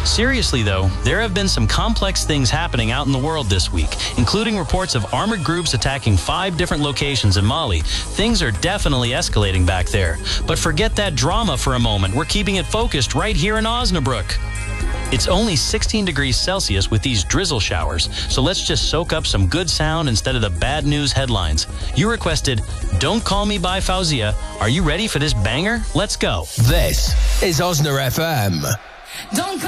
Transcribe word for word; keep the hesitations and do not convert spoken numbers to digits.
Seriously, though, there have been some complex things happening out in the world this week, including reports of armored groups attacking five different locations in Mali. Things are definitely escalating back there. But forget that drama for a moment. We're keeping it focused right here in Osnabrück. It's only sixteen degrees Celsius with these drizzle showers, so let's just soak up some good sound instead of the bad news headlines. You requested Don't Call Me by Fauzia. Are you ready for this banger? Let's go. This is Osna F M. Don't